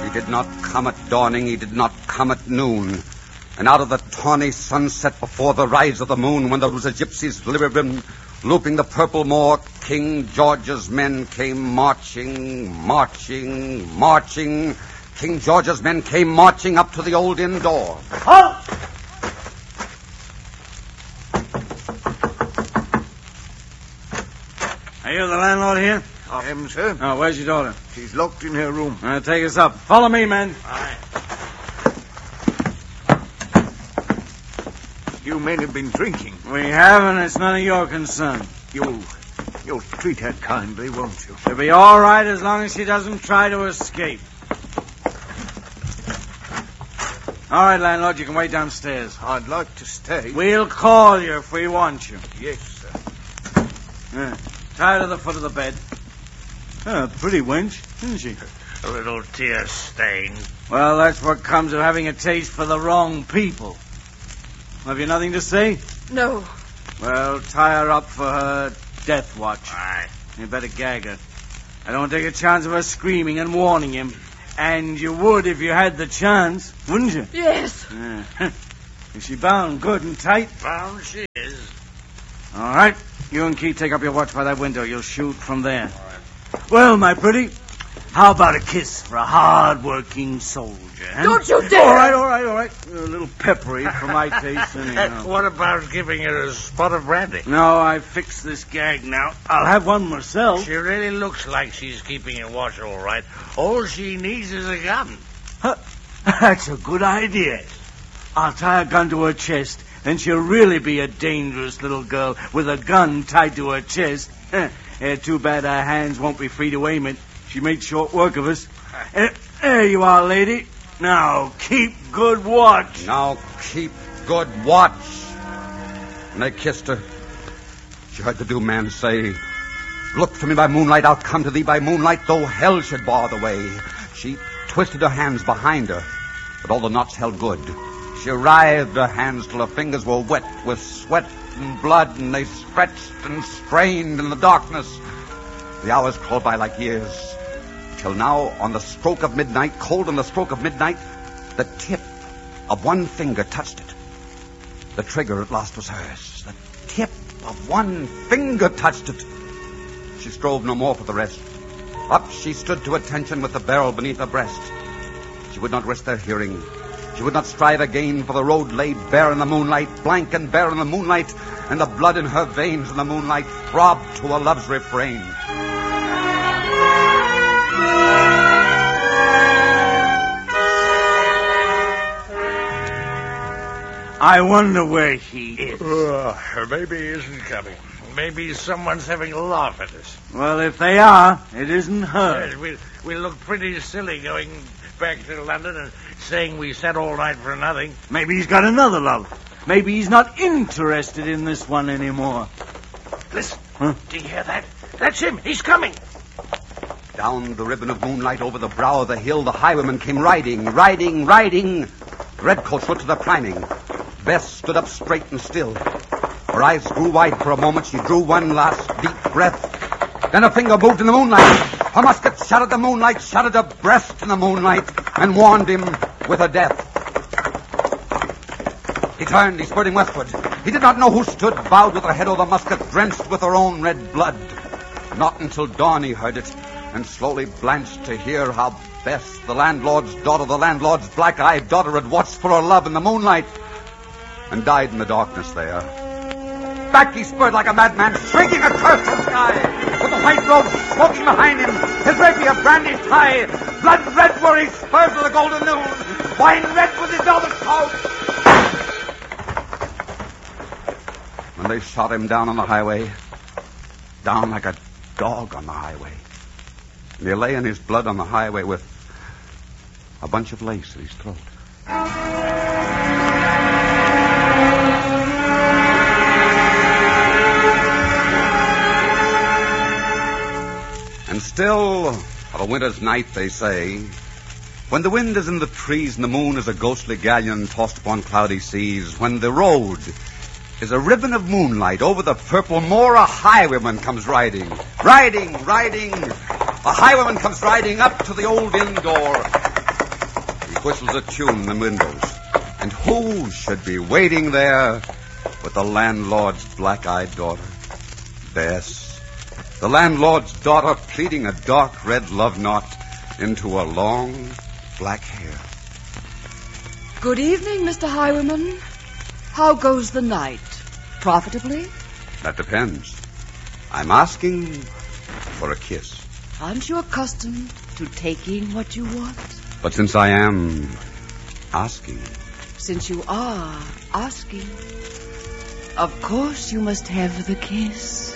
He did not come at dawning, he did not come at noon. And out of the tawny sunset before the rise of the moon, when there was a gypsy's ribbon looping the purple moor, King George's men came marching, marching, marching. King George's men came marching up to the old inn door. Halt! Are you the landlord here? I am, sir. Oh, where's your daughter? She's locked in her room. Take us up. Follow me, men. Aye. You men have been drinking. We have, and it's none of your concern. You'll treat her kindly, won't you? She'll be all right as long as she doesn't try to escape. All right, landlord, you can wait downstairs. I'd like to stay. We'll call you if we want you. Yes, sir. Tie her to the foot of the bed. Pretty wench, isn't she? A little tear stain. Well, that's what comes of having a taste for the wrong people. Have you nothing to say? No. Well, tie her up for her death watch. Aye. You better gag her. I don't take a chance of her screaming and warning him. And you would if you had the chance, wouldn't you? Yes. Is she bound good and tight? Bound she is. All right. You and Keith take up your watch by that window. You'll shoot from there. All right. Well, my pretty, how about a kiss for a hard-working soldier? Huh? Don't you dare! All right. A little peppery for my taste. Anyhow. What about giving her a spot of brandy? No, I fixed this gag now. I'll have one myself. She really looks like she's keeping a watch all right. All she needs is a gun. That's a good idea. I'll tie a gun to her chest, then she'll really be a dangerous little girl with a gun tied to her chest. Too bad our hands won't be free to aim it. She made short work of us. There you are, lady. Now, keep good watch. Now, keep good watch. And they kissed her. She heard the Dew-man say, "Look for me by moonlight, I'll come to thee by moonlight, though hell should bar the way." She twisted her hands behind her, but all the knots held good. She writhed her hands till her fingers were wet with sweat and blood, and they stretched and strained in the darkness. The hours crawled by like years, till now, on the stroke of midnight, cold on the stroke of midnight, the tip of one finger touched it. The trigger at last was hers. The tip of one finger touched it. She strove no more for the rest. Up she stood to attention with the barrel beneath her breast. She would not risk their hearing. She would not strive again, for the road lay bare in the moonlight, blank and bare in the moonlight, and the blood in her veins in the moonlight throbbed to a love's refrain. I wonder where he is. Maybe he isn't coming. Maybe someone's having a laugh at us. Well, if they are, it isn't her. Yes, we look pretty silly going back to London and saying we sat all night for nothing. Maybe he's got another love. Maybe he's not interested in this one anymore. Listen, do you hear that? That's him. He's coming. Down the ribbon of moonlight over the brow of the hill, the highwayman came riding. The redcoats went to their priming. Bess stood up straight and still. Her eyes grew wide for a moment. She drew one last deep breath. Then a finger moved in the moonlight. Her musket shattered the moonlight, shattered her breast in the moonlight, and warned him with her death. He turned, he spurred him westward. He did not know who stood, bowed with her head over the musket, drenched with her own red blood. Not until dawn he heard it, and slowly blanched to hear how Bess, the landlord's daughter, the landlord's black-eyed daughter, had watched for her love in the moonlight, and died in the darkness there. Back he spurred like a madman, shrieking a curse to the sky, with the white robe smoking behind him, his rapier brandished high. Blood red were his spurs of the golden noon, wine red was his velvet coat. When they shot him down on the highway, down like a dog on the highway, and he lay in his blood on the highway with a bunch of lace at his throat. And still, of a winter's night, they say, when the wind is in the trees and the moon is a ghostly galleon tossed upon cloudy seas, when the road is a ribbon of moonlight over the purple moor, a highwayman comes riding. A highwayman comes riding up to the old inn door. whistles a tune in the windows. And who should be waiting there but the landlord's black-eyed daughter, Bess. The landlord's daughter pleating a dark red love knot into a long black hair. Good evening, Mr. Highwayman. How goes the night? Profitably? That depends. I'm asking for a kiss. Aren't you accustomed to taking what you want? But since I am asking... Since you are asking, of course you must have the kiss.